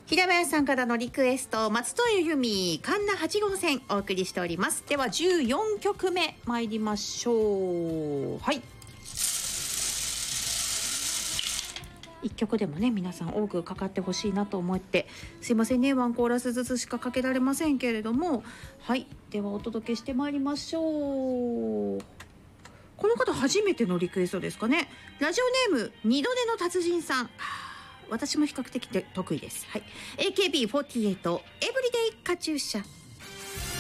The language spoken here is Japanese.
平林さんからのリクエスト、松任谷由実神田8号線お送りしております。では14曲目参りましょう。はい、1曲でもね皆さん多くかかってほしいなと思って、すいませんね、ワンコーラスずつしかかけられませんけれども、はい、ではお届けしてまいりましょう。この方初めてのリクエストですかね。ラジオネーム二度寝の達人さん、私も比較的得意です。はい、AKB48 エブリデイカチューシャ。